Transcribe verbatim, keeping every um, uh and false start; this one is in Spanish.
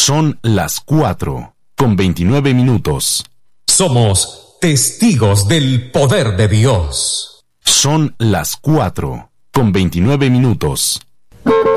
Son las cuatro, con veintinueve minutos. Somos testigos del poder de Dios. Son las cuatro, con veintinueve minutos.